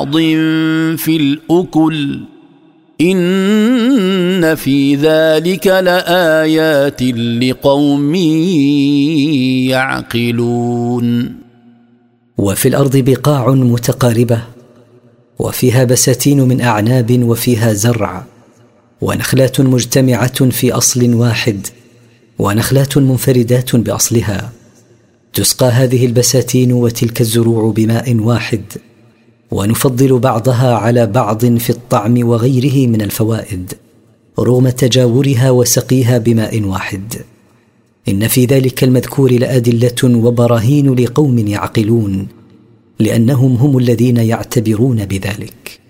في الأكل إن في ذلك لآيات لقوم يعقلون. وفي الأرض بقاع متقاربة وفيها بساتين من أعناب وفيها زرع ونخلات مجتمعة في أصل واحد ونخلات منفردات بأصلها، تسقى هذه البساتين وتلك الزروع بماء واحد، ونفضل بعضها على بعض في الطعم وغيره من الفوائد رغم تجاورها وسقيها بماء واحد. إن في ذلك المذكور لأدلة وبراهين لقوم يعقلون، لأنهم هم الذين يعتبرون بذلك.